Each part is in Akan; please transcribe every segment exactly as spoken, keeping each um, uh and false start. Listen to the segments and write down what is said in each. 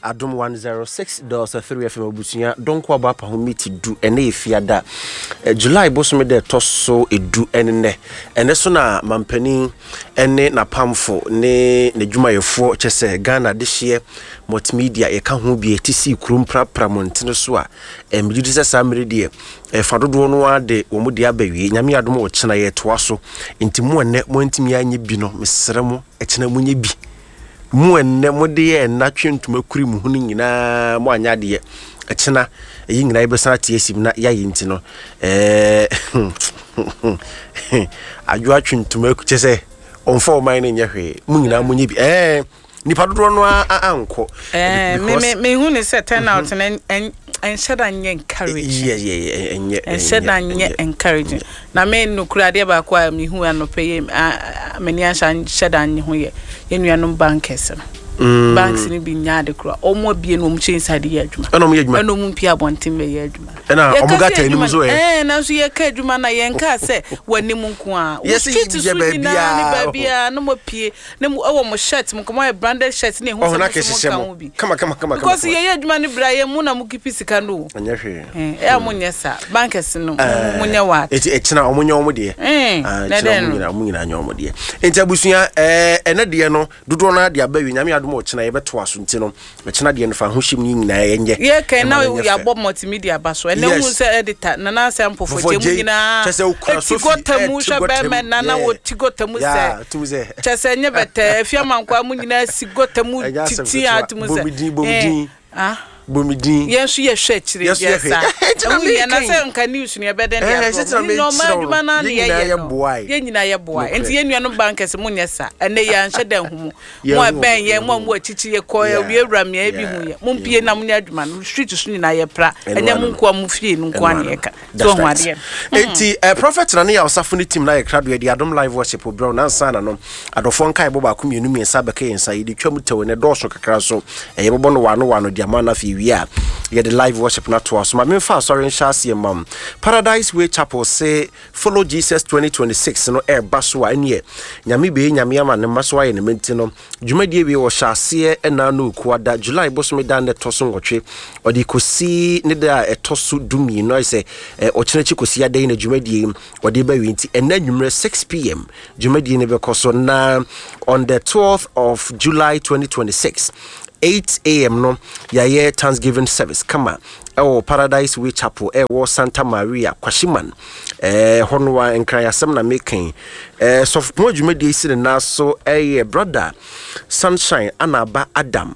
Adom one oh six point three F M Abusunya donko aba pa ho meti du ene efiada July boso me de toso edu ene ene so na mampani ene na pamfo ne ne dwumayefo chese Ghana de hye multimedia ye ka ho bi etisi kurum prapra montene so a emjudi se samre de e fadodo no ade wo mu de abawie nyame adom wo chena ye toa so ntimu ene mo ntimi anye bi no mesere mo e chena munye bi mu enne mo de ye na twentuma kuri mu hu nyina mo anya de ye echena eyi nyina ibesa tie sim na ya yinti no eh aju atwentuma ku chese onfa o man nya hwe mu nyina mo nya bi eh nipa dodo no anko eh me me me hu ne set turn out and and said an encourage yeah yeah yeah and said an encouraging na me no kura de ba kwa me hu anope me ni ansha said an hu ye yenuanom bankers no banks ni bi nyaade kura omo bie no mu inside ye adwuma eno mu ye adwuma eno mu pia bonten be ye adwuma ena omo gata enim so eh na so ye ka adwuma na ye nka se wani mu nko a yes ye ba bia no mo pie na mu ewo mo shirt mu komo branded shirt ni hu so mo bi kama kama kama because ye adwuma ni bra ye mu na mu kipi sika no anya hwe eh e amunya sa bankers no munya wat eti echina omunya omo de eh na den no munya anya omo de enti abusuya eh ene de no dodo na de abawi nyame mo chena ye beto aso ntino me chena de no fa ho him nyina ye nye ye kan na ya bob multimedia baso ene hu se editor na na se amfofo je mu nyina tigotamu shabe men na na wo tigotamu se chese nye bete fiama nkwa mu nyina sigotamu titi atumu se bomidi bomidi ah bomidi yensu ye hwe chire yes amu ye na se nka news ne beden dia no ma aduma na ne ye ye nyina ye boy enti ye nuano bankers mu nyesa ene ye anhye dan humu mo ben ye mo mo achichi ye ko ye ewura me e bi hu ye mo mpie na mo nya aduma no street so nyina ye pra enya mo nko mo fie no nko an ye ka so ho ade enti prophet na ne ya osafo ne team na ye krado ye di Adom live worship bro na nsa na no adofo nka ye boba ku mienu miensa beka ye nsa ye di twam tewe ne doso kakra so ye bobo no wano wano dia ma na fi wi a ye the live worship na to so ma me fa sorry nshase mam Paradise Way Chapel say follow Jesus twenty twenty-six no air baso anye nyame be nyame ama ne maso aye ne menti no dwumadie we wo shase e na no kuada July boso me dan ne toso ngotwe odi kosi ne da etoso dumi no say o chenechi kosi ya dan na dwumadie odi ba wi nti ena nwumre six p m dwumadie ne be koso na on the twelfth of July twenty twenty-six eight a m no ya ye Thanksgiving service kama ewo Paradise Way Chapel ewo Santa Maria Kwashiman eh honwa enkran yasem na making eh so mo dwumadi isi na so eh brother Sunshine Anaba Adam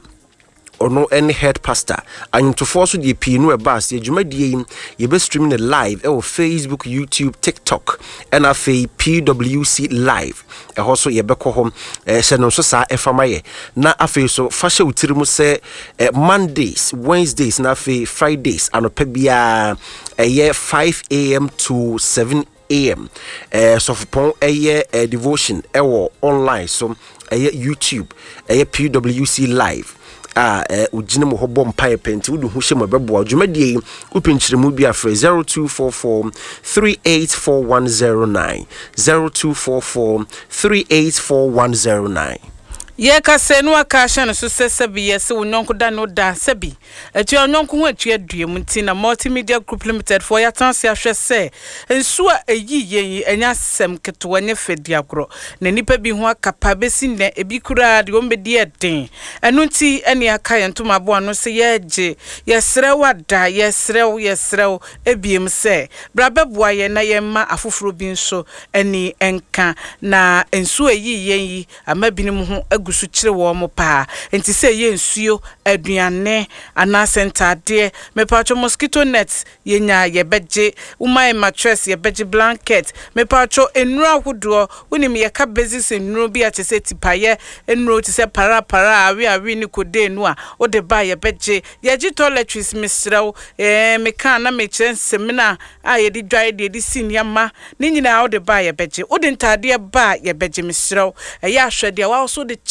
ono any head pastor and to force the pinu e bas ye dwumadie ye be streaming live e o Facebook, YouTube, TikTok and afi P W C live e ho so ye be ko hom e se no so sa e fama ye na afi so fashe utirimu se Mondays, Wednesdays na afi Fridays anopa bia e ye five a m to seven a m eh so for e ye devotion e wo online so e ye YouTube e ye P W C live ah eh ugine mo hobo mpae penti wudu hu hye mo bebo adwumadie upinchire mu bia fra zero two four four three eight four one zero nine zero two four four three eight four one zero nine ye ka se no aka hye no so sesebi ye se wononko da no da sebi atu ononko ho atu aduem nti na Multimedia Group Limited for ya tanse ahwe se ensu a eyi yen enya sem keto anye fedi agro na nipa bi ho akapa besi ne ebi kura de ombedi eden enu nti ene aka ye ntoma bo ano se ye je ye srewa da ye srew ye srew ebiem se brabeboa ye na ye ma afoforo bi nso eni enka na ensu eyi yen yi amabinim ho su chire wo mo pa enti se ye nsuo aduane ana sentade me pacho mosquito net ye nya ye beje umai mattress ye beje blanket me pacho enuru ahodo wonim ye ka basis enuru bi a tese tipaye enuru tese para para awi awi ni kode nu a o de ba ye beje ye ji toiletries misrew eh me kan na me kire semina a ye di dry de di sinia ma ni nyina o de ba ye beje o de ntade ba ye beje misrew eh ya hwede wa so de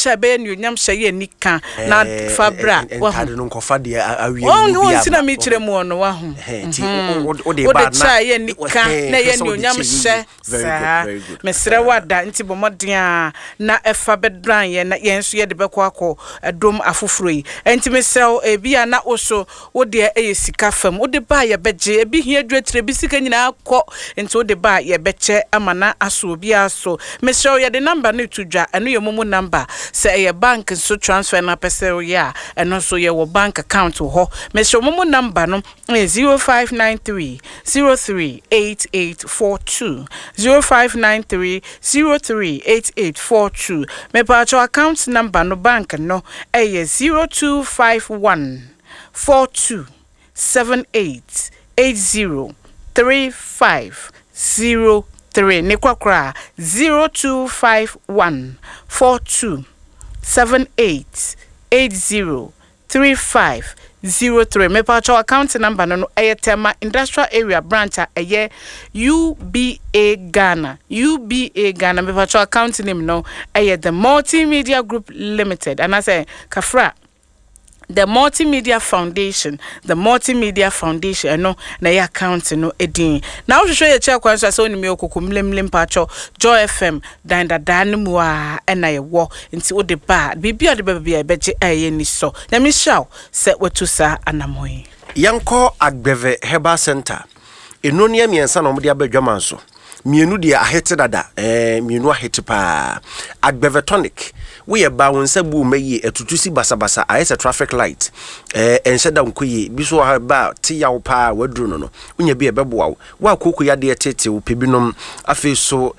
cha be ni onyam hye nika na fabra wa hu no nkofa de awie mu bia o ntina mi kire mu ono wa hu ti o de ba na cha ye nika na ye ni onyam hye sa mesre wada nti bomoden a na efa bedran ye na ye nso ye de bekọ akọ adom afoforo yi enti mesrew ebia na oso wo de eye sika fam wo de ba ye beje ebi hia dwetire bi sika nyina akọ enti wo de ba ye beche amana aso obi aso mesrew ye de number no tudwa eno ye mumu number say ye bank so transfer na pese ya eno so ye wo bank account ho mesrew mumu number no zero five nine three zero three eight eight four two zero five nine three zero three eight eight four two me pa cho account number no bank no eh zero two five one four two seven eight eight zero three five zero three ne kwakra zero two five one four two seven eight eight zero three five zero three me pa cho account number no Ayetema Industrial Area branch aye U B A Ghana U B A Ghana me pa cho account name no aye the Multimedia Group Limited and I say Kafra the Multimedia Foundation the Multimedia Foundation no na ya account no edin na wo hwehwe ye che kwanso so ni me okokumlemlem pacho Joy F M dan da dan mu a na ye wo nti wo de ba bibia de ba bia beje aye ni so na me shaw se wetusa anamoyi yanko Agbeve Herbal Center enonia miensa na mo de abadwaman so mienu de ahete dada eh mienu ahete pa Agbeve tonic we ba wonsa bu mayi etutusi basabasa ayese traffic light eh ensheda nkoyi biso ba ti yawo pa wadru no no unya bi ebeboa wa koku ya de tete wo pebinom afi so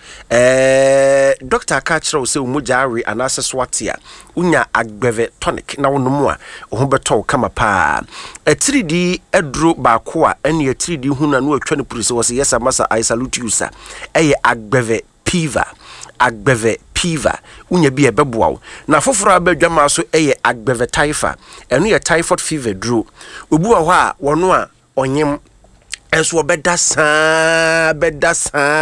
eh doctor ka kire wo se umujari anase swatia unya Agbeve tonic na wonom a ho beto kama pa e three D edro ba ko a ene e three D huna no atwa ne purisi wo se yes masa I salute you sir eye Agbeve Piva Agbeve Piva unya bi ebeboa na foforo abadwama so eye Agbeve Typha eno ye typhoid fever dro obu ho a wono a onyem enso obeda saa beda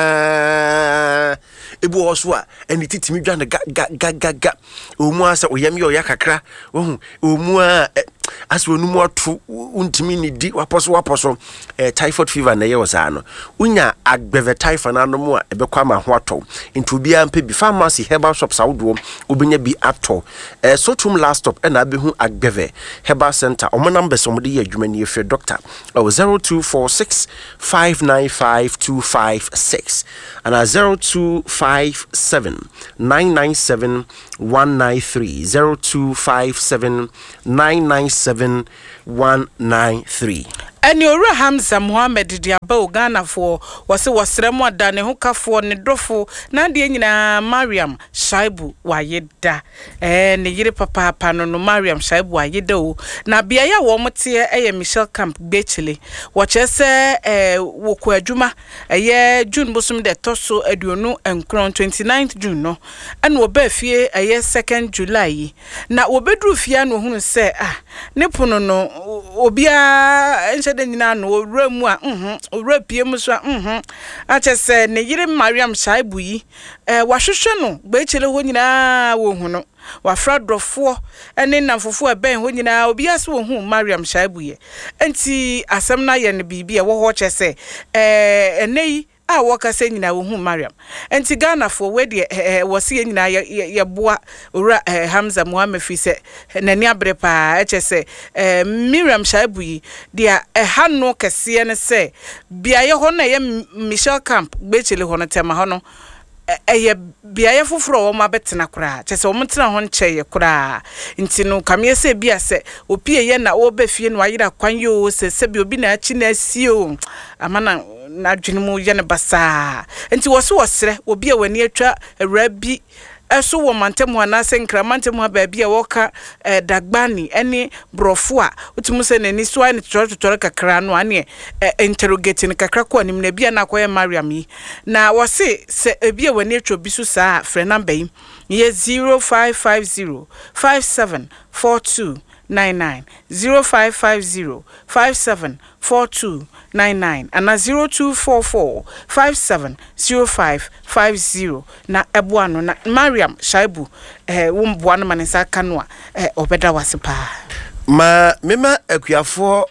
saa ebu oso a eni titimi dwa na ga ga ga ga omu asa oyam ye oya kakra ohun omu a aso onumu atu untimi ni di waposo waposo eh, typhoid fever na ye osa no unya Agbeve Typha na no mu a ebekwa ma ho ato nti bia mpe bi pharmacy herbal shop saudo obenya bi ato eh, so tum last stop na abehu Agbeve Herbal Center omo number so mo de ye adwuma ni efe doctor oh zero two four six five nine five two five six and a zero two five seven nine nine seven one nine three zero two five seven nine nine seven one nine three. Eni ora Hamza Muhammad Diaba Ghana for wase wasremu adane ho kafo ne dofo na de nyina Mariam Shaibu wayeda eh ne yire papa papa no no Mariam Shaibu wayeda o na bia ya wo mote eye Michelle Camp Gbechele wo chese eh wo ko adwuma eye June bosum de toso aduonu enkron twenty-ninth June no ena wo ba fie eye second July na wo bedru fie no hunu se ah ne pono no obia de nyina no owramu a mhm owra piem so a mhm a chese ne yire Mariam Shaibu yi eh wahwehwe no Gbechele ho nyina wo hu no wafra drofo ene namfofoeben ho nyina obi ase wo hu Mariam Shaibu ye enti asem na ye ne bibia wo ho chese eh enei a woka se nyina wo hu Mariam enti Ghana for we de wo se nyina ye boa ora Hamza Muhammad fi se nani abrepa echese Mariam Shaibu yi dia ha no kese ne se bia ye ho na ye Michelle Camp Gbechele ho no tema ho no eye bia ye foforo wo ma betena kura chese wo mtena ho nche ye kura nti no kamye se bia se opie ye na wo ba fie no ayira kwan yo se se bi obi na achi na asio amana na dwene mu ye ne basa nti wo so wo sere obi a wani atwa awra bi eso wo mantemu ana se nkra mantemu ba bia wo ka dagbani ene brofo a otumu se nani so ani totoro kakra no ane interrogating kakra ko anim na bia na koye Mariam yi na wo se se bia wani atwa bisu saa frɛ number yi ye zero five five zero five seven four two nine nine zero five five zero five seven four two nine nine and zero two four four five seven zero five five zero na ebuano na Mariam Shaibu eh wo mboano manesa kanwa eh obeda wasepa ma mema akuafo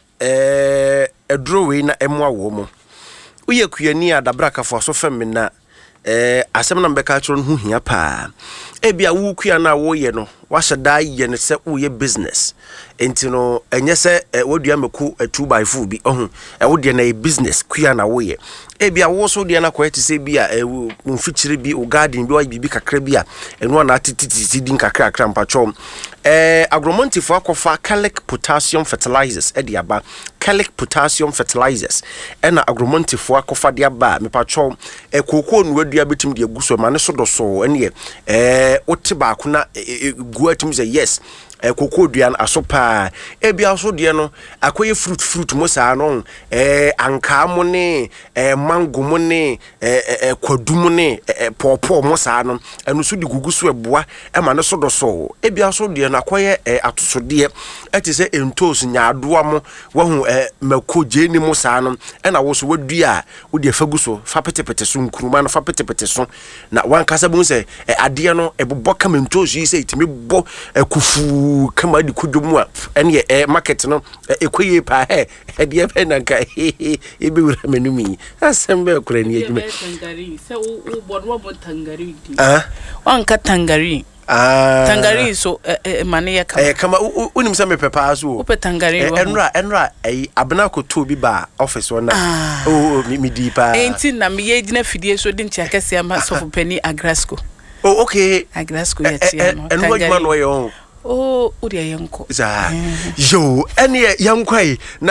eh edrowe na emwa wo mo uye kuani adabra kafo so fem na eh asem na mbeka chiro hu hia pa ebia wo kua na wo ye no wa hyeda ye ne se wo ye business enti no enye se wodua meku two by four bi ohun e wo de na business kua na wo ye ebia wo so de na ko eti se bia mfichire bi o garden bi wa bibi kakra bia eno na atititi din kakra kakra mpacho eh agromontifo akofa calic potassium fertilizers e de aba calic potassium fertilizers ena agromontifo akofa de aba mepacho e kokoo no wadua betim de aguso ma ne so do so ene eh wote ba ko na gu atum say yes eh kokoo dua asopa e bia so de no akoye fruit fruit mo sa no eh anka mo ne eh mango mo ne eh kwadu mo ne popo mo sa no enu so de gugu so eboa e ma ne so do so e bia so de no akoye atosode e ti se entos nyaadoa mo wahu makoje ni mo sa no e na wo so wadua wo de fagu so fa petepete so nkuruma no fa petepete so na wan kasa bu se ade no e bobɔ kamentos yi se itimi bɔ kufu kama di kudum a ene e market no ekoye pa he e de pe nanka e be wura menumi asembe kura ni ejime tangari se wo bodwo bo tangari di ah wanka tangari ah tangari so mane ya kama eh kama unim se me pepa so wo pe tangari wo enra enra ai abna ko to bi ba office wona oh mi di pa enti na me ye gina fidie so di ntia kase ama so penny agrasco oh okay agrasco yeti no and what man way on oh uri yanko za yo ene yankwai na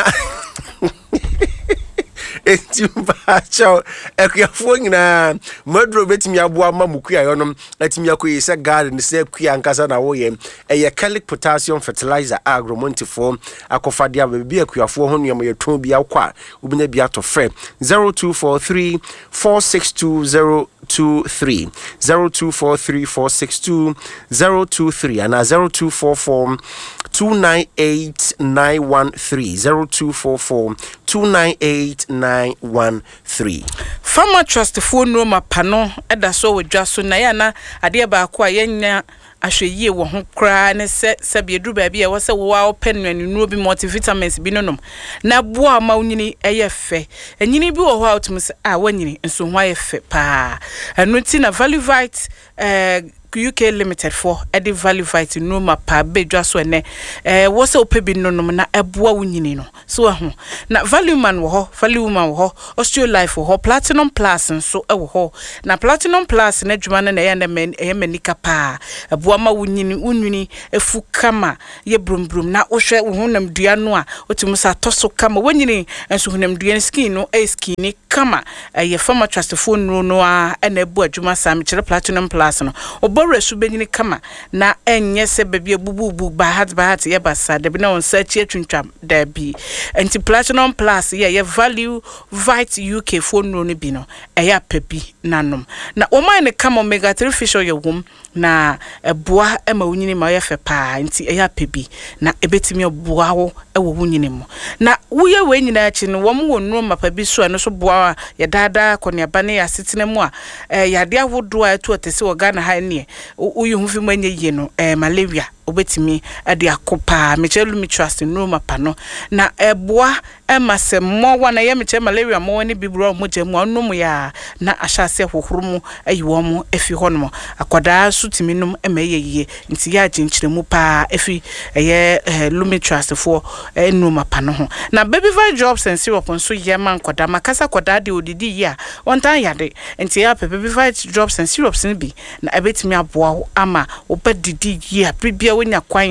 etimba chao ekuafo nyina madro betimi aboa mamukua yonom atimi akoyi se garden se akua nkasa na wo ye eye calic potassium fertilizer agromontifo akofade ababi akuafo ho nuam ye ton bi akwa obinya bi ato frɛ zero two four three four six two zero two three zero two four three four six two zero two three and zero two four four two nine eight nine one three zero two four four two nine eight nine one three. Farmer Trust phone no mapano eda so wedwa so na ya na ade ba ko a yenya ahweye wo ho kra ne se se biedu ba bia wo se wo wa open nanu bi multivitamins bi nonom na boa ma unyini eye fe enyini bi wo ho autum se a wanyini nso ho aye fe pa enu ti na Value Vite eh U K Limited for Edi Value Vite no ma pa bedwa so ene eh wo se opebi nonom na eboa unyini no so ho na Value Man wo ho Value Woman wo ho Osteo Life wo ho Platinum Plus nso e wo ho na Platinum Plus na dwuma na ye na men e manika pa eboa ma unyini unyini efu kama ye brumbrum na wo hwe wo honam dua no a otimu sa toso kama wanyini enso honam dua skin no e skin kama ye Farmer Trust phone no no a na eboa dwuma sam kire Platinum Plus no obore subenyini kama na enye se bebia bububu bahat bahat ye basa de bi na on search atwintwam da bi enti Platinum Plus ye ye Value Vite U K phone no bi no eya pepi nanom na o man ne kama omega three fish oil wom na eboa ema wunyini ma ye fe pa enti eya pebi na ebetimi oboa wo ewo wunyini mo na wuye we nyina achi no wom wo no mapa bi so no so boa ye dada konia bane ya sitene mu a yade awodo a etu otese wo Ghana ha ne uyu hu fi manye ye no malaria obetimi ade akopa mechelu mi trust no mapa no na eboa ema se mo wana ye meche malaria mo wani bibro mo jemu onum ya na ahyase hohoro ayiwo mo efi hono akoda sutimi num ema yeye nti ya ginchire mu pa efi eye Lumi Trust for enu mapa no ho na Baby Vite Drops and Syrup nso ye man koda makasa koda de odidi ya wontan yade nti ya Baby Vite Drops and Syrups ne bi na ebetimi aboa ama obedidi ya bibia wonya kwan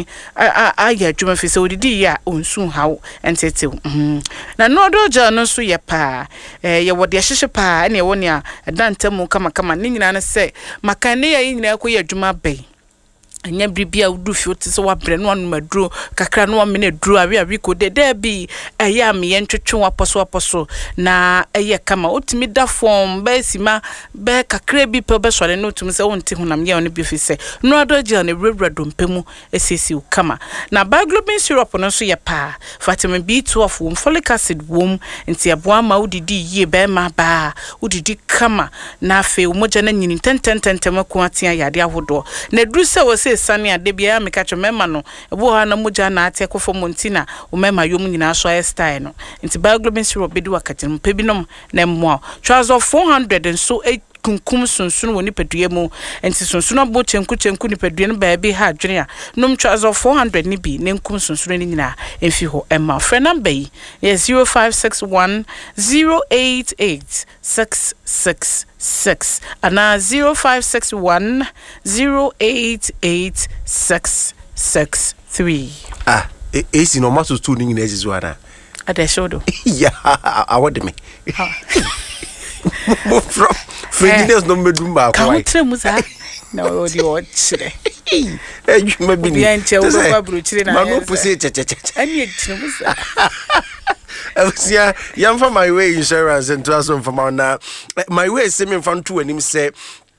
a ya dwuma fi se odidi ya onsu hawo entete mhm na no doja no so ye pa eh ye wode hyehye pa na ye wonia dantamu kama kama ni nyina na se makane ya nyina ko ye dwuma bai anya bribia udu fi otise wa bre no anu maduro kakra no amene duro awe awe ko de de bi eya me ye ntwetwe waposo waposo na eye kama otimi da form ba sima be kakra bi pe be sore no otimi se wonte hunam ye oni bi fi se no ado gel ne rewra dompemu esesi kama na Bioglobin syrup no so ye pa vitamin B twelve wom folic acid wom nti aboa ma udidi ye be ma ba udidi kama na afi umoja na nyini tentententema ko atia yade ahodo na duru se wo se sane ade bia me kacho mema no ebo ha na moja na ate ko fomontina o mema yom nyina so aye style no nti Bioglobin syrup bedi wakati no pebinom na mmoa trials of four hundred and so eight kunkum sunsun woni pedue mu enti sunsun abo chenku chenku ni pedue no baabi ha adwene a nom trials of four hundred ni bi ne nkum sunsun ni nyina emfi ho emma frɛ number yi yes zero five six one zero eight eight six six six ana zero five six one zero eight eight six six three. Ah, esi no maso tu ni nyina ezizo ana ada shodo ya awode me from Frigides no medum ba kwa ka hotre mu za na odi o chire eh you me bi ni ya nche wo ba bru chire na ma no pusi che che che ani etire mu za Elsia yam for my way insurance and to us from na my way say me fan to anim say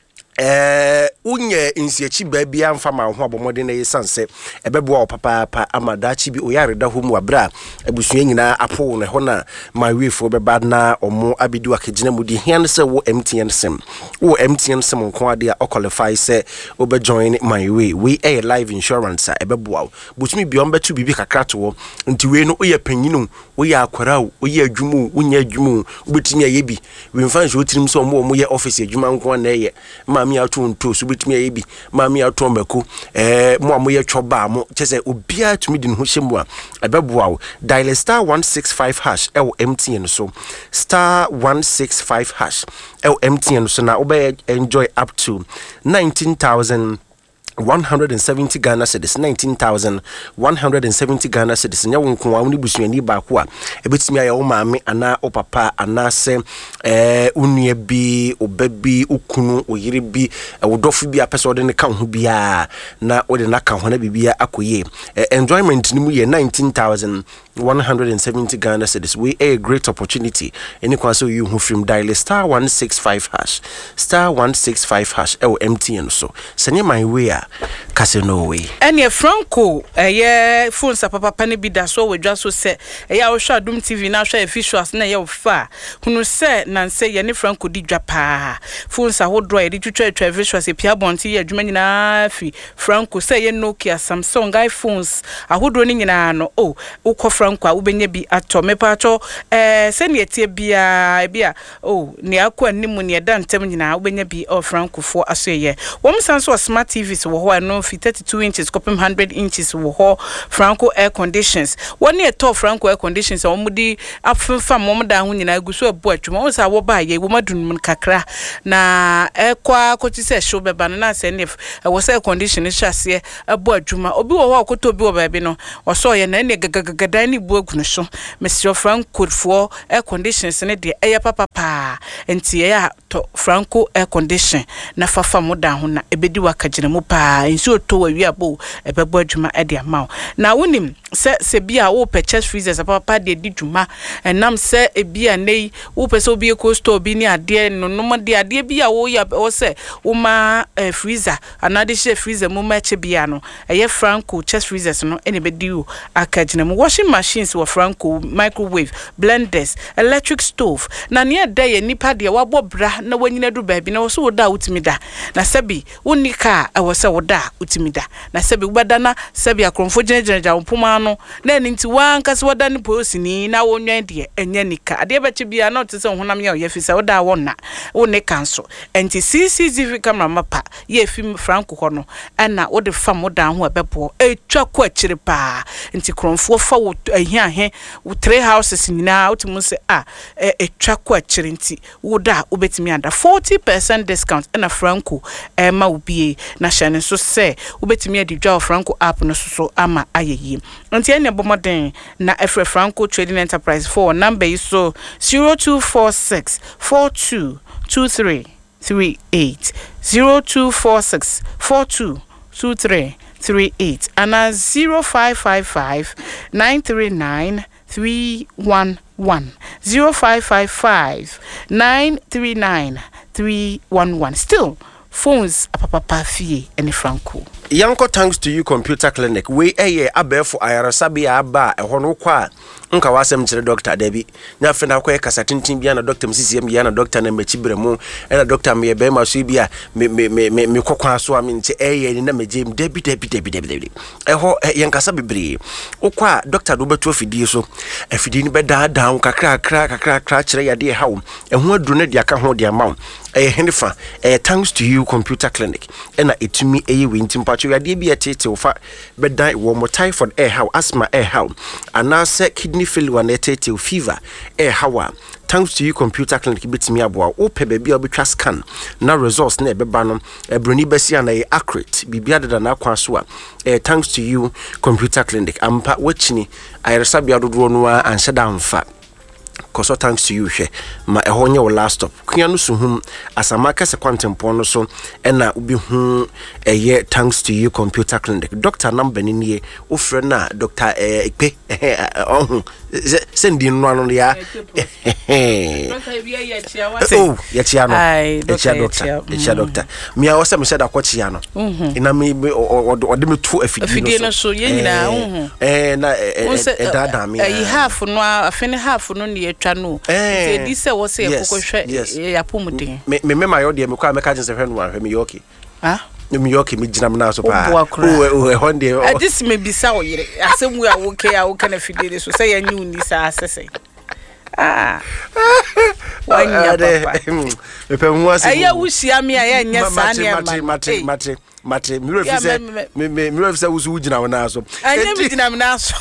eh unye insiachi baabi amfa ma ho abomode na yesanse ebeboa opapa pa amadachi bi oyareda ho mu abra abusua nyina apo ne ho na my way for beba na omo abidu akegina mu di hian se wo M T N sim wo M T N sim nko ade a o qualify se obe join my way we a life insurance ebeboa butumi bi on betu bibi kakrato wo nti we no oye panyinu oye akwara wo oye adwumu unya adwumu ubetimi ayebi we mfa nso tirim so omo omo ye office adwuma nko na eye ma mi ato nto so betumi ayebi ma mi ato mako eh mo amoye twoba mo chese obia tumi di no hyemu a ebeboa wo dial star one six five hash L M T N so star one six five hash L M T N so na obe enjoy up to nineteen thousand one hundred seventy Ghana cedis nineteen thousand one hundred seventy Ghana cedis nya wonko wa woni busuani ba ko a ebetimi aye wo maame ana o papa ana se eh unua bi obabi ukunu oyire bi wodofu bi apese ode ne ka ho bia na ode na ka ho na bibia akoye enjoyment ni mu ye nineteen thousand one hundred seventy Ghana cedis we a great opportunity any kwaso you who from dial star one six five hash star one six five hash L M T N so send my way casino way ene Franco eh phone sa papa pa ne bi da so wadwa so se eh ya wo hwa Dum T V na hwa officials na ye fa hunu se na se ye ne Franco di dwa pa phone sa hodro ye di twetwa twetwa officials e pia bonti ye adwuma nyina fi Franco se ye Nokia Samsung iPhones ahodro ni nyina no oh ukọ Franco a ubenya bi ato mepa ato eh se ne tie bia bia oh ne akọ animu ne da ntem nyina ubenya bi oh Franco fo aso ye wom sanso smart T Vs wo ho no fi thirty-two inches kopem one hundred inches wo ho Franco air conditions woni e to Franco air conditions o mudi afenfa mom da ho nyina guso ebo atwuma wo sa wo ba ye wo madunum kakra na ekwa koti se show beba na se ne wo se air condition hyase ebo atwuma obi wo ho akoto obi wo ba bi no wo so ye na ne gagagaga ni bu agunu so Mister Franco for air conditions ne de eye papa pa enti ye ya to Franco air condition na fafa mo da ho na ebedi wakagina mu pa nso to wa wi abo ebebo adwuma e de amaw na wonim se se bia wo purchase freezers papa de di dwuma enam se e bia nei wo pese obi ko store bi ni ade no no de ade bia wo ya wo se wo ma freezer anade she freezer mu ma che bia no eye Franco chest freezers no ene bedi wo akagina mu washing machines wo Franco microwave blenders electric stove na ne de ye nipa de wa bobra na wanyina du ba bi na wo so wo da utimi da na sebi woni ka e wo se wo da utimi da na sebi ubada na sebi akromfo jenjenja mpoma no na ni nti wan kase wada ni police ni na wonwan de enye nika ade beche bia na otese honam ya ye fisa woda wonna woni kanso enti C C T V camera mapa ye film Franco ho no na wo de fam woda ho ebebo etwa ko akire pa enti kromfo fa wo ahia he wo three houses nyina wotimu se ah etwa ko akire enti woda obetimi anda forty percent discount na Franco e ma ubie na shane so se ubetimi adidwa Franco app no so ama ayeyi nti ene bomoden na efre Franco Trading Enterprise for number is so zero two four six four two two three three eight zero two four six four two two three three eight and a zero five five five nine three nine three one one zero five five five nine three nine three one one. Still phones apapa fie any Franco. Yanko, thanks to you computer clinic. We eye abe for ayarasabi aba e hono kwa nka wasem kire doctor Debi. Nya fe na kwa kasa tintin bia na doctor msisi bia na doctor na mechibre mu e na doctor me be ma so bia me me me me kokwa so am nti eye ni na meje m Debi Debi Debi Debi. E ho yankasa bebre. Okwa doctor do beto afidie so. Afidie ni be da da kakra kakra kakra kakra kire ya de hawo. E ho aduru na de aka ho de amaw. E henfa e thanks to you computer clinic. E na etumi eye we ntimpa you are D B T to fa bedai one more typhoid air how asthma air how and now say kidney failure and to fever air how thanks to you computer clinic bit me aboa o pe baby obetwa scan na results na ebeba no ebroni besi na accurate bibia da na kwa so a thanks to you computer clinic ampa wachini ayeresa bia dodo no a anse da mfa koso thanks to you hwe ma ehonye wo last stop kua no suhum asama kase kwantempo no so ena ubi hu eye thanks to you computer clinic doctor number ni nie ofre na doctor eh ipe ohun sendi no anu ya oh ya chia no ya chia doctor ya chia doctor mi a wose me said akwachi ya no ina me ode me tu afidie no so ye nyina ohun eh na eh da da mi eh half no afene half no ne yetwa no e di se wo se ekohwe ya pomuden me me me mayo de me kwa me ka jinse hwe no ahwe me yoki ah me yoki me ginam na so pa o e honde a dis me bisa o yire asemu ya wo ke ya wo kana fidie so se ya nyu ni sa asese ah wanya papa me pe mu ase aya wusia me aya nya sa na mate mate mate mate mi refuse me me mi refuse wo su gina na so anya mi gina na so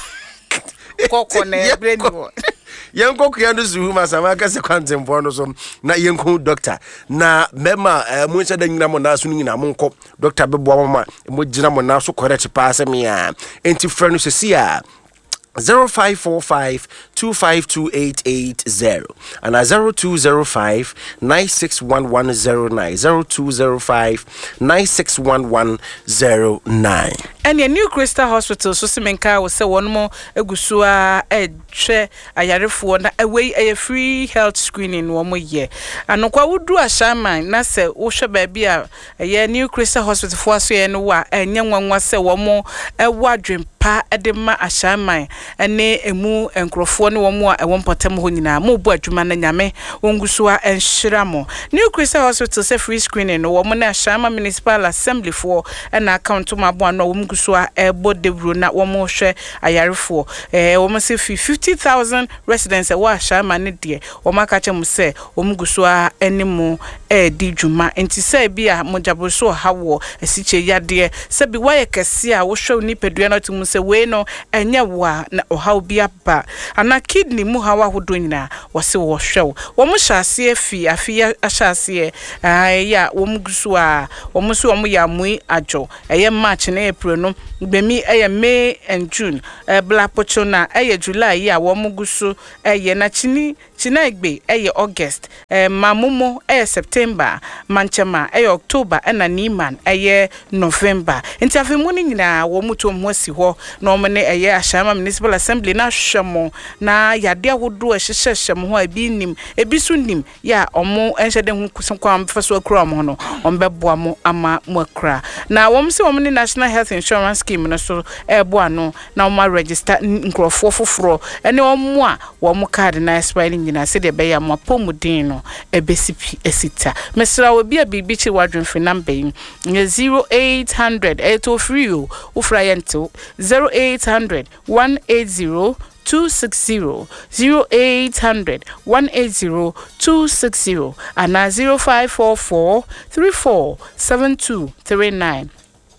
koko na brain wo yenko kuyando zuhu masama kase kwantempo no so na yenko doctor na mema mu nche da nyina mo na so nyina mo nko doctor bebo mama mo gina mo na so correct pa asem ya enti frenu se sia zero five four five two five two eight eight zero and a zero two zero five nine six one one zero nine zero two zero five nine six one one zero nine. And your New Crystal Hospital so semenka wo se won mo egusu a ehwe ayarefo na away a free health screening wo mo ye anokwa wudu ashaman na se wo hwe ba bia ye New Crystal Hospital fo aso ye no wa enye nwanwa se wo mo ewo adwempa edema ashaman ene emu enkrofo ne wo mo a ewo mpotem ho nyina mo bu adwuma na nyame wongusu a enhira mo. New Crystal Hospital se free screening wo mo na ashaman municipal assembly fo na account mo abo no wo so ebo debro na wo mo hwe ayarefo eh wo mo se fifty thousand residents e wa shama ne de wo maka chem se wo mo guso a enimo e di dwuma enti se bia mo jabo so hawo asiche yade se bi wa ye kese a wo hwe ni pedua na tum se we no enye wa na ohaw bia ba ana kidney mu hawa hodo nyina wo se wo hwe wo mo hyase afi afi ahyase eh ya wo mo guso a wo mo so wo mo ya mui ajo eye march na april no bemi eye May and June eh black pochona eye July ya wo mugusu eye na chini china egbe eye August eh mamumo eye September manchema eye October ena niman eye November enti afemu ni nyina wo muto mwasi ho na omo ne eye ashama municipal assembly na hwemo na yade ahodo ehyehyehye ho abi nim ebi so nim ya omo enhyede hu kusonkwa amfaso akura omo no ombeboa mo ama mo akura na wo mse omo ne National Health Insurance Scheme no so ebo ano na omo register nkrofo foforo ene omo a wo mo card na expire nyina se de be ya mo pomudin no ebesipi esita mesra obi a bibi chi wadwemfe number yi zero eight hundred eight oh three o ufra yento zero eight hundred one eight zero two six zero zero eight hundred one eight zero two six zero and zero five four four three four seven two three nine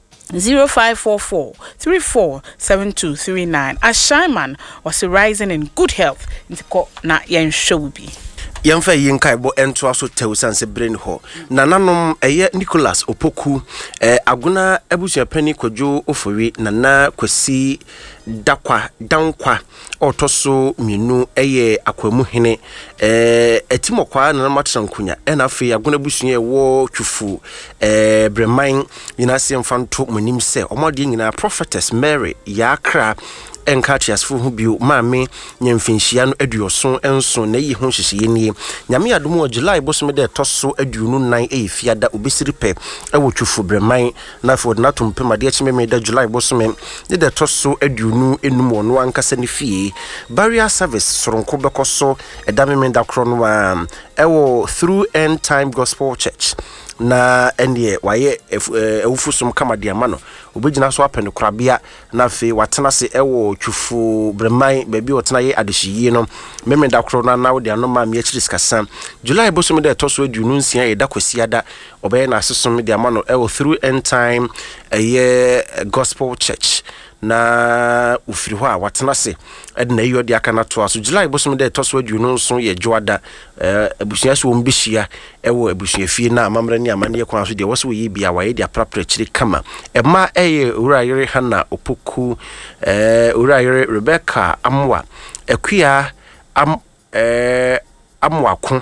zero five four four three four seven two three nine. Ashaiman was rising in good health. Na yen show be. yɛmfa yinkai bo ento aso tewusanse brain ho nananom eye Nicholas Opoku eh, aguna abusuapani Kwadwo Ofori nana Kwasi Dakwa Dankwa otoso mienu eye akwamu hene eh, etimokwa nana matrankunya ena afi aguna busua wo twufu eh, Breman yinase mfanto monim se omode nyina Prophetess Mary Yakra enkatias fu hu bio maame nyamfinhia no aduoso enso na yi ho hyehyeye nie nyame adom o July bosom de toso aduonu nan e fiada obesiri pe e wo twufu Breman na fo na tompema de chime da July bosom de de toso aduonu enum ono ankasa ne fie barrier service soronko bekoso edameme da kro no a e wo Through End Time Gospel Church na ende waye ewufusum kama de ama no obegina so apene korabia na fe watena se ewo twufu Breman baby otena ye adehyiye no meme da kro na na wo de anoma me achiris kasa July bosom de toso aduonu nsia e da kwasiada obeye na asesom de ama no ewo Through End Time eye Gospel Church na ufiri ho a watena se edna iyo de aka na to aso July bosom de toso aduonu nso ye joada abusua so ombehia ewo abusua fie na amamre ne amane kwa so de woso ye bia waye de aprapra chiri kama ema eye urayere Hana Opoku eh urayere Rebecca Amwa Akua am eh Amwako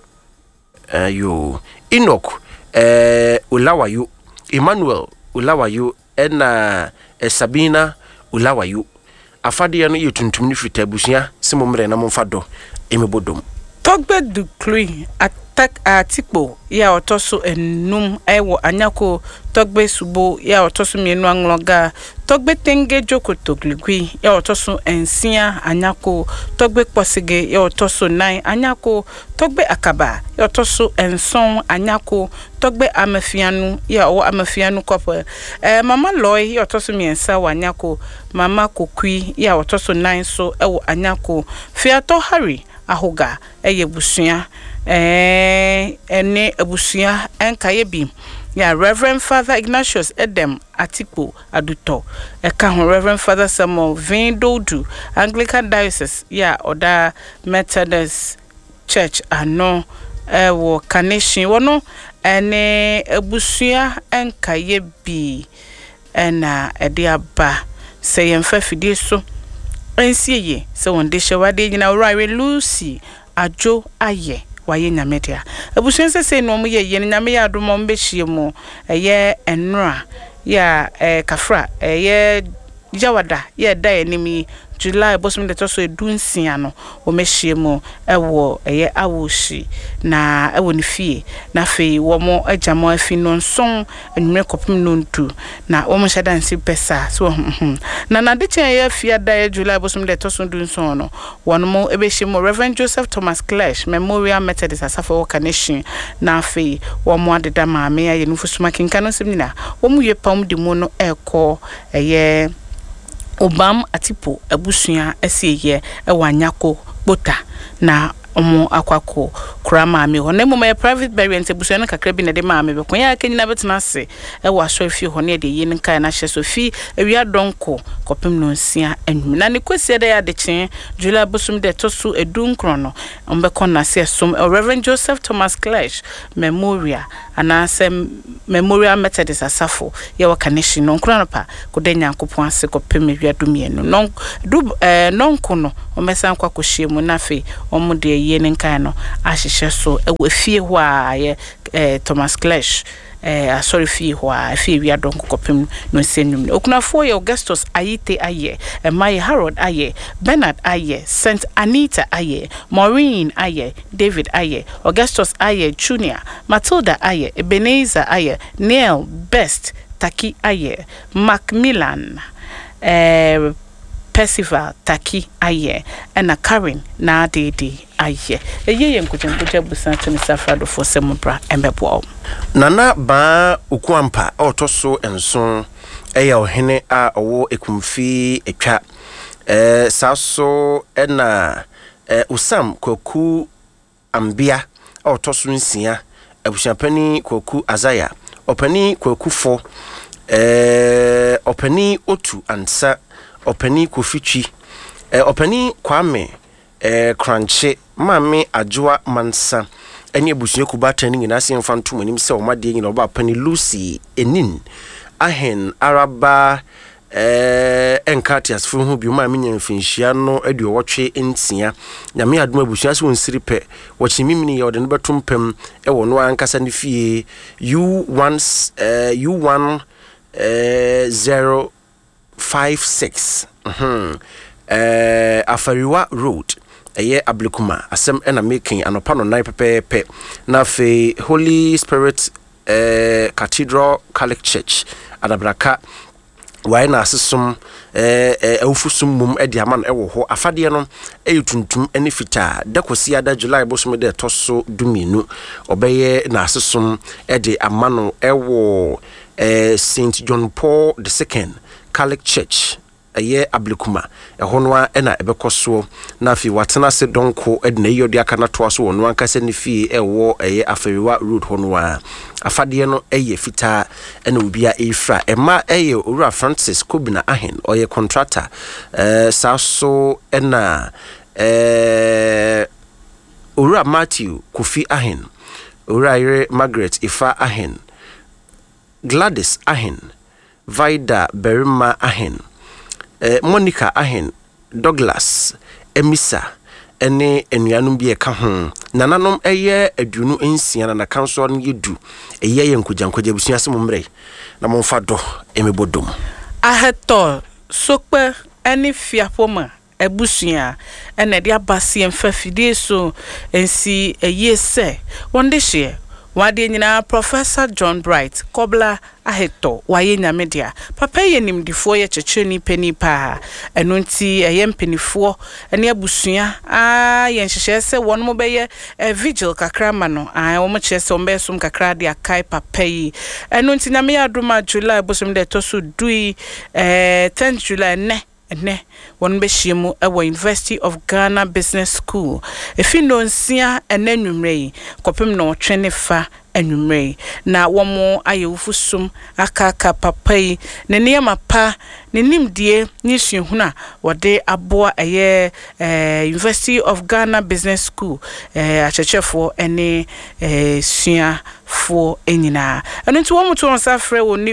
eh yo Enoch eh Ulawayo Emmanuel Ulawayo ena eh, Sabina Ulawayo afade no ye tuntum ni fita abusua simomre na momfado emebodom Togbe Dukri attack atikpo ya otoso enum ewo anyako Togbe Subo ya otoso mienu angloga Togbe Tenge Joko Togligui ya otoso ensia anyako Togbe Posige ya otoso nine anyako Togbe Akaba ya otoso enson anyako Togbe Amafianu ya o Amafianu kopo eh Mama Loy ya otoso miensa wanyako Mama Kokui ya otoso nine so ewo anyako Fiato Harry ahoga eye busua eh ene abusia enkaye bi ya Reverend Father Ignatius Edem Atipo Aduto eka ho Reverend Father Samuel Vindodu Anglican Diocese ya Oda Methodist Church ano ewo Carnation wono ene abusia enkaye bi ena ede aba se yemfa fidie so ensieye se wonde hwade nyina Urare Lucy Ajo aye waye nyamedia abusuense se no mo ye ye nyame ya adom mo behie mu eye enra ya eh kafra eye jawada ye da enimi July bosom de toso edunsia no o mehie mu ewo eye awoshi na ewo ni fie na fe wo mo agamo afi no nson anwure kopem no ntu na wo mo shadansi pesa so na na de chen ye fie da July bosom de toso dunson no wono mo ebehie mu Reverend Joseph Thomas Clash Memorial Methodist Asafo Carnation na fe wo mo adeda maame ya ye nufusuma kinka no semina wo mu ye pam di mu no eko eye Obam Atipo abusua esiye ewanyako bota na omo akwako krama me ho na moma private burial abusua na kakra bi na de maame be kon ya kenyina betena se ewa so fi ho na de yin kan na hye so fi ewia donko kopem no nsia anwum na ne kwesi da ya de chen July busum de tosu edun krono ombe kon na se som Reverend Joseph Thomas Clash Memorial anase Memorial Methodist Asafo ya Carnation no krono pa kodenya nkopon ase kopem ewia dumienu non du eh nonko no omesa nkwa kohye mu na fe omo de yen kan no ahihye so efie ho a ye eh Thomas Clash eh sorry fie ho a fie wi adon kokopem no senum okunafo ye Augustus Ayite aye Emma Harold aye Bernard aye Saint Anita aye Maureen aye David aye Augustus aye Junior Matilda aye Ebenezer aye Neil Best Taki aye Macmillan eh Percival Taki aye ena Karen na dede aye eye yenkujen kujen busan to Safrado for semubra embebo Nana ba Okwampa otoso enso eya ohene a owo ekumfi etwa eh saso ena eh Usam Kwaku Ambia otoso nsia abushapani Kwaku Azaya opani Kwaku fo eh opani Otu Ansa opani Kofichi eh opani Kwame eh Crunchy Mami Ajua Mansa eni abusua kubata ni nyina se mfa ntom anim se omade nyina oba pani Lucy Enin ahen araba eh enkatias fu hu bi ma menya mfinhia no aduo wotwe ntia nyame adom abusua se wonsiri pe wachi mimini ye ode no betompem e wo no ankasa ne fie U one eh U one eh zero five six mhm eh Afariwa Road eye Ablekuma asem ena making anopa no nine pepepe na fe Holy Spirit eh Cathedral Catholic Church adabraka why na asesum eh eh awufusum mum e di aman e wo ho afade no e tuntum ene fita da kosi ada July bosom de toso duminu obeye na asesum e di amano e wo eh Saint John Paul the second Catholic Church eye Ablekuma e honoa e na ebekoso na fi watena se donko e na yodi aka na to so wono anka se ne fi e wo eye Afariwa Road honoa afade no eye fita e na obia efra e ma eye Owura Francis Kobina Ahen oye contractor eh saso e na eh Owura Matthew Kofi Ahen Owura Ire Margaret Ifa Ahen Gladys Ahen Vida Berima Ahen Eh, Monica Ahen Douglas Emisa ene enuanum bi eka ho nananom eye adunu ensia na kanso no yedu eye ye nkojankogya busua se momre na momfa do emebodom aheto sokpe ene fiapoma ebusua ene dia base emfa fidie so ensi eye se wonde hye wade nyina Professor John Bright Kobla aheto waye nyamedia papa ye nimdifo ye checheni penipa eno nti eye mpenifo ene abusua ah ye nhyehyɛ sɛ wɔn mo bɛyɛ vigil kakra ma no ah wɔn mo kyerɛ sɛ wɔn bɛyɛ som kakra de akai papa yi eno nti nyame adoma July bosom de to so dui eh tenth July ne ne won be hyiemu ewo University of Ghana Business School efi no nsia enanwumrei kopem no twene fa anwumrei na womo ayewufusum akaka papai ne niam pa ne nimdie ni suhuna wode aboa eye eh, University of Ghana Business School eh achechefo ene eh, sua fo enyina eno nti womo to onsafre woni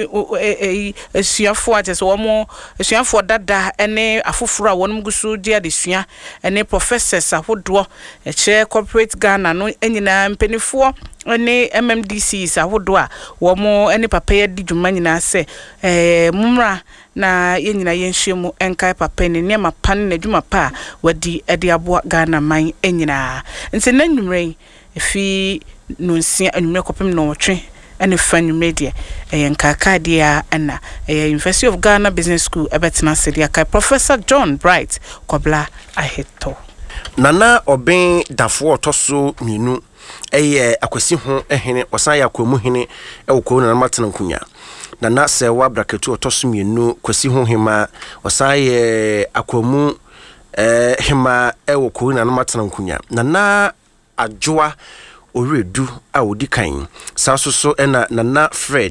suafo atese womo suafo dada ene afoforo a wonum gusu dia de sua ene professors ahodo eche corporate Ghana no enyina mpenifo ene M M D Cs ahodo a womo ene papa ya di dwuma nyina se eh mumra na yenyina yenhwemu enkai papa ne ne mapan na dwuma pa wadi ede aboa Ghana man enyina nti nanwumre efi nonsia anwumre kopem no wotwe ene fanwumre de eh nkaka dia ana eh University of Ghana Business School ebetena sedia kai Professor John Bright Kobla aheto nana oben dafo otoso minu eye akwasi ho ehene osan ya kwamu hene e woko na matena nkunya nana se wa braketu otoso minu kwasi ho hema osan ye akwamu eh hema e woko na matena nkunya nana adwoa oredu a odi kan sasoso ena nana Fred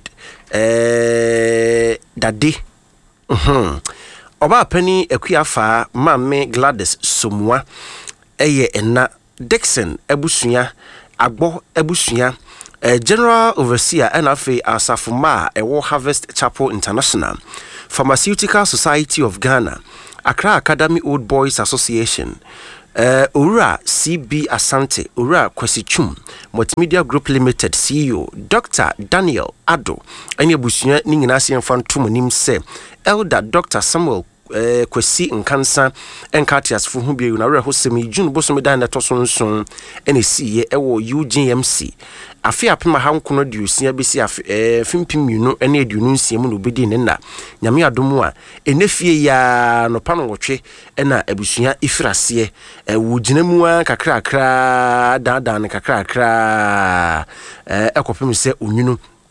eh dade mhm oba pani akuafa mamme Gladys Somua eye ena Dixon ebusua agbo ebusua eh, General Overseer N F A Asafuma ewo Harvest Chapel International Pharmaceutical Society of Ghana Accra Academy Old Boys Association Uh, Owura C B Asante, Owura Kwesichum, Multimedia Group Limited C E O, Doctor Daniel Ado, any abusunya ni nyina se mfa ntom nim se, Elder Doctor Samuel uh, Kwesi Nkansa, Enkatias fu hu bi na re hosemi June bosom dan na toso nson, ene siye ewo U G M C. Afi apema hankono de osia besi afi eh fimpim minu ene aduonu nsia mu no bedi ne na nyame adomu a enefie ya no pano wotwe ena abusua ifirase eh wuginamu a kakra kakra dada ne kakra kakra eh ekopem se onwunu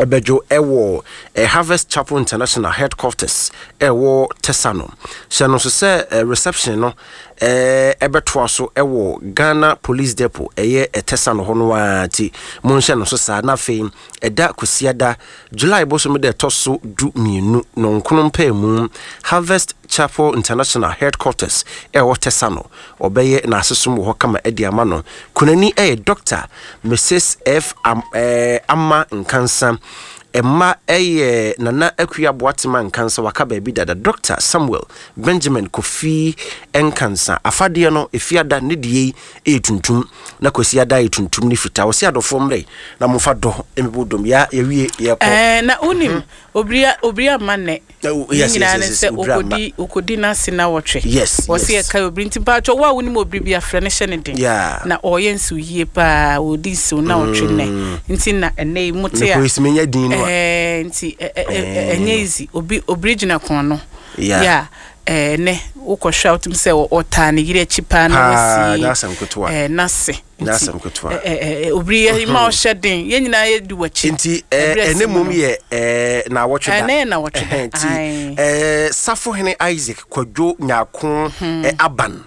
obejo ewo eh, Harvest Chapel International headquarters ewo Tesano se no so se eh, reception no eh ebeto so ewo Ghana Police Depot eye Tesano ho no ati monhye no so sa na fe eda kosiada July bo so me de toso du mienu no nkono mpemu Harvest Chapel International headquarters ewo Tesano obeye na asesum ho kama edi ama no kunani eh Doctor Missus F Am, eh, Amma Nkansa Emma eye nana akuya boatima Nkansa waka baby dada Doctor Samuel Benjamin Kofi Nkansa afade no efiada ne die e tuntum na kosiada e tuntum ni fita wo se adofom dai na momfa do emebodom ya yewie ye ko eh na unim obria obria manne yes yes yes okodi okodi na sina wotwe yes wo se ka obri ntimpa cho wa unim obri bia frɛ ne hye ne den na oyensu yie pa odi so na wotwe ne nti na ene mutia ko ismenya din no eh nti enye easy obi original kon no yeah eh ne uko shout me say ota ne yire chipa na wasi nasam kotwa eh nase nasam kotwa eh eh obri ma o shedin ye nyina ye du wachi nti eh ene mum ye eh na wotwe da ene na wotwe da nti eh Safo Hene Isaac Kwadwo Nyako eh aban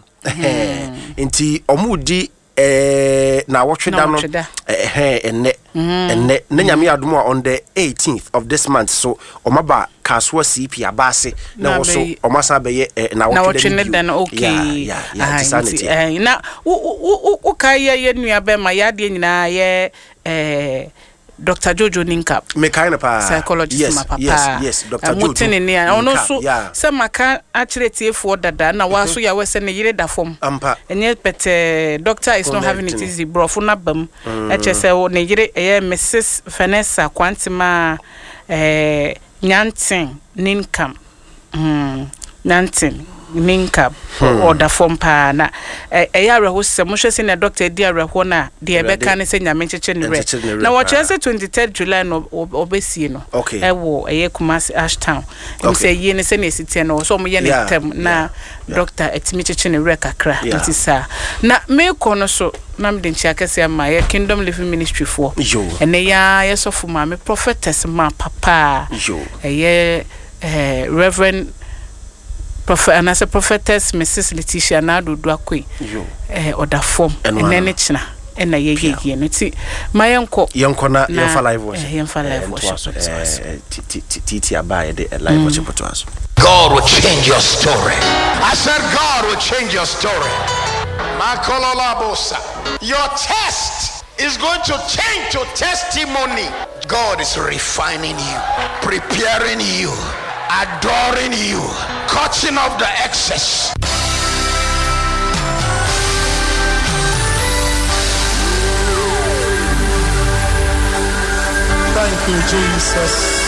nti omudi eh na wotwe da no eh ene ene na nyame adom on the eighteenth of this month so omaba kaswa C P abase na wo so omasa beye na wotwe da no okay yeah yeah sanity eh na u kai ye nua be ma ya de nyina ye eh Doctor Jojo Ninkap me kind of psychologist yes, ma papa yes yes Doctor Jojo mutene ne ono so se maka achiretiefu dada na waso ya wese ne yire da fom enye pete doctor is not having it easy bro for na bam e chese ne yire eh Missus Vanessa Kwantima eh Nyantin Ninkam mm Nyantin Ninkap or da fom pa na eh yare ho se mo hwese na doctor di areho na de ebeka ne se nyame cheche ne re na wo chese twenty-third July no obesie no e wo eye Kumasi Ashtown ni se ye ne se ne sitie no so mo ye ne tem na doctor etimi cheche ne re kakra nti sa na me kono so na me den chiakese ma ye Kingdom Living Ministry for ene ya ye sofo ma me prophetess ma papa eye eh Reverend Prophet and as a prophetess Missus Letitia Nadu Dwakwe eh oda form enene china ena ye ye ye no ti mayenko yenko na yenfa live worship yenfa live worship titi abaye de live worship to us. God will change your story. I said God will change your story. Makololabosa. Your test is going to change to testimony. God is refining you, preparing you, adoring you, cutting off the excess. Thank you, Jesus.